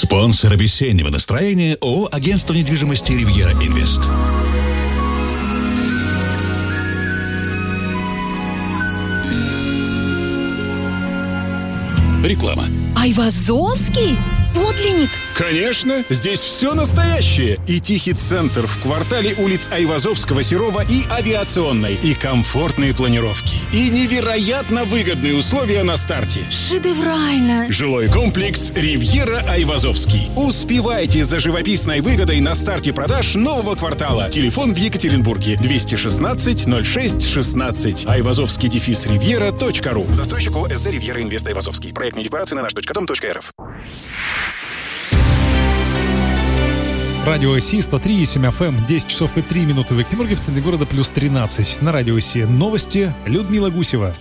Спонсор весеннего настроения ООО «Агентство недвижимости Ривьера Инвест». Реклама. Айвазовский? Подлинник? Конечно, здесь все настоящее. И тихий центр в квартале улиц Айвазовского, Серова и Авиационной. И комфортные планировки. И невероятно выгодные условия на старте. Шедеврально. Жилой комплекс «Ривьера Айвазовский». Успевайте за живописной выгодой на старте продаж нового квартала. Телефон в Екатеринбурге 216-06-16. Айвазовский-ривьера.ру. Застройщик ООО «СЗ Ривьера Инвест Айвазовский». Проектные декларации на наш.дом.рф. Радио СИ 103,7 FM, 10 часов и 3 минуты в Екатеринбурге, в центре города плюс 13. На Радио СИ новости. Людмила Гусева.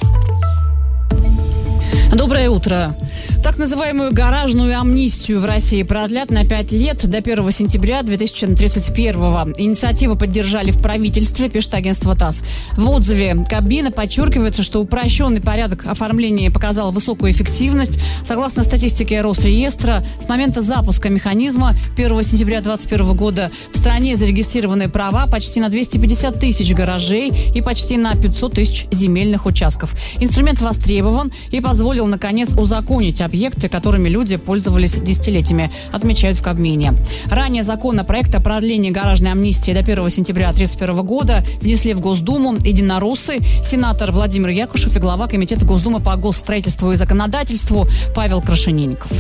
Доброе утро. Так называемую гаражную амнистию в России продлят на 5 лет до 1 сентября 2031. Инициативу поддержали в правительстве, пишет агентство ТАСС. В отзыве Кабмина подчеркивается, что упрощенный порядок оформления показал высокую эффективность. Согласно статистике Росреестра, с момента запуска механизма 1 сентября 2021 года в стране зарегистрированы права почти на 250 тысяч гаражей и почти на 500 тысяч земельных участков. Инструмент востребован и позволил, наконец, узаконить объекты, которыми люди пользовались десятилетиями, отмечают в Кабмине. Ранее законопроект о продлении гаражной амнистии до 1 сентября 2031 года внесли в Госдуму единороссы, сенатор Владимир Якушев и глава Комитета Госдумы по госстроительству и законодательству Павел Крашенинников.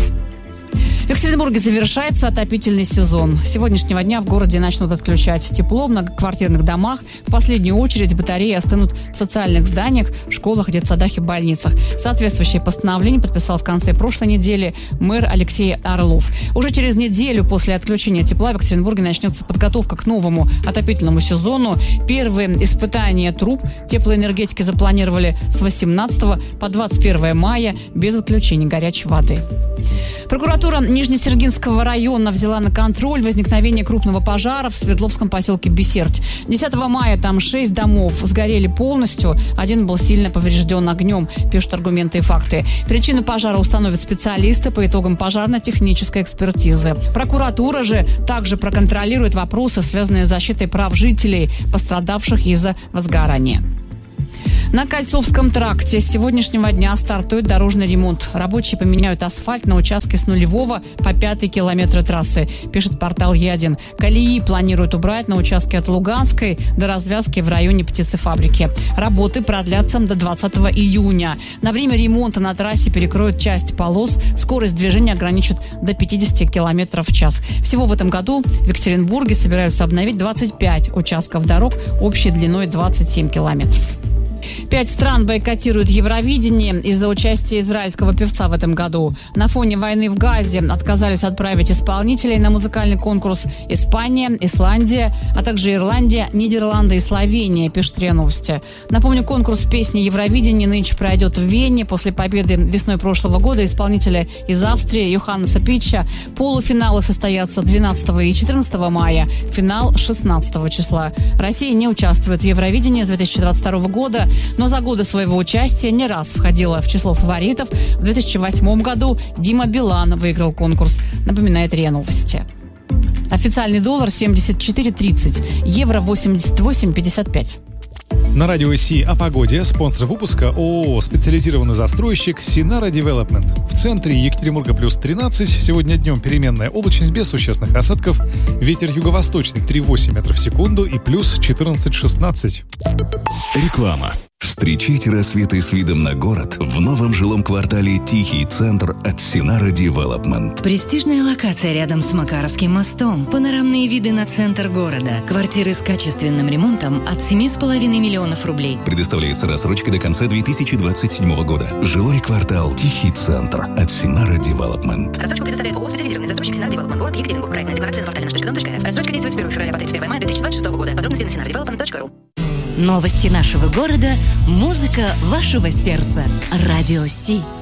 В Екатеринбурге завершается отопительный сезон. С сегодняшнего дня в городе начнут отключать тепло в многоквартирных домах. В последнюю очередь батареи остынут в социальных зданиях, школах, детсадах и больницах. Соответствующее постановление подписал в конце прошлой недели мэр Алексей Орлов. Уже через неделю после отключения тепла в Екатеринбурге начнется подготовка к новому отопительному сезону. Первые испытания труб теплоэнергетики запланировали с 18 по 21 мая без отключения горячей воды. Прокуратура Нижнесергинского района взяла на контроль возникновение крупного пожара в Свердловском поселке Бесерть. 10 мая там 6 домов сгорели полностью, один был сильно поврежден огнем, пишут аргументы и факты. Причину пожара установят специалисты по итогам пожарно-технической экспертизы. Прокуратура же также проконтролирует вопросы, связанные с защитой прав жителей, пострадавших из-за возгорания. На Кольцовском тракте с сегодняшнего дня стартует дорожный ремонт. Рабочие поменяют асфальт на участке с 0 по 5 километра трассы, пишет портал Е1. Колеи планируют убрать на участке от Луганской до развязки в районе птицефабрики. Работы продлятся до 20 июня. На время ремонта на трассе перекроют часть полос. Скорость движения ограничат до 50 километров в час. Всего в этом году в Екатеринбурге собираются обновить 25 участков дорог общей длиной 27 километров. 5 стран бойкотируют Евровидение из-за участия израильского певца в этом году. На фоне войны в Газе отказались отправить исполнителей на музыкальный конкурс Испания, Исландия, а также Ирландия, Нидерланды и Словения, пишет РИА Новости. Напомню, конкурс песни Евровидение нынче пройдет в Вене. После победы весной прошлого года исполнителя из Австрии Йоханнеса Питча. Полуфиналы состоятся 12 и 14 мая, финал 16 числа. Россия не участвует в Евровидении с 2022 года, но за годы своего участия не раз входила в число фаворитов. В 2008 году Дима Билан выиграл конкурс, напоминает РИА Новости. Официальный доллар 74.30, евро 88.55. На Радио СИ о погоде. Спонсор выпуска ООО «Специализированный застройщик Синара Девелопмент». В центре Екатеринбурга плюс 13. Сегодня днем переменная облачность без существенных осадков. Ветер юго-восточный 3,8 метров в секунду и плюс 14-16. Реклама. Встречайте рассветы с видом на город в новом жилом квартале «Тихий центр» от Синара Девелопмент. Престижная локация рядом с Макаровским мостом. Панорамные виды на центр города. Квартиры с качественным ремонтом от 7,5 миллионов рублей. Предоставляется рассрочка до конца 2027 года. Жилой квартал «Тихий центр» от Синара Девелопмент. Рассрочку предоставляет ООО «Специализированный застройщик Синара Девелопмент». Город Екатеринбург. Проектная декларация на портале наш.дом.рф. Рассрочка действует с 1 февраля по 31 мая 2026 года. Подробности на sinaradevelopment.ru. Новости нашего города, музыка вашего сердца. Радио СИ.